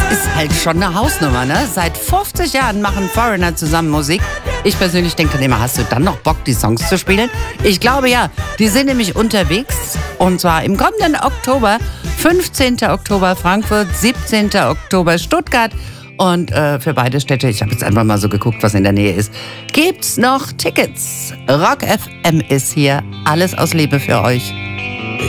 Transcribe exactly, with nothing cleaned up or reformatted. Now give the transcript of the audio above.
Ist halt schon eine Hausnummer, ne? Seit fünfzig Jahren machen Foreigner zusammen Musik. Ich persönlich denke immer, hast du dann noch Bock, die Songs zu spielen? Ich glaube ja. Die sind nämlich unterwegs. Und zwar im kommenden Oktober. fünfzehnten Oktober Frankfurt, siebzehnten Oktober Stuttgart. Und äh, für beide Städte, ich habe jetzt einfach mal so geguckt, was in der Nähe ist, gibt's noch Tickets. Rock F M ist hier. Alles aus Liebe für euch.